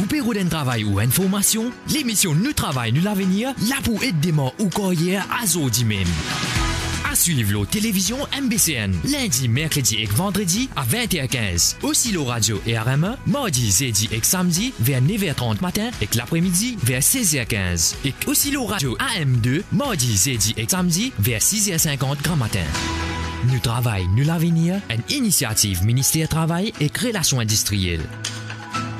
Pour période de travail ou information, l'émission Nous Travail, Nous l'Avenir, là pour aider ou carrière à Zodi même. À suivre la télévision MBCN, lundi, mercredi et vendredi à 20h15. Aussi la radio et RME, mardi, jeudi et samedi vers 9h30 matin et l'après-midi vers 16h15. Et aussi la radio AM2, mardi, jeudi et samedi vers 6h50 grand matin. Nous Travail, Nous l'Avenir, une initiative ministère Travail et Relations industrielles.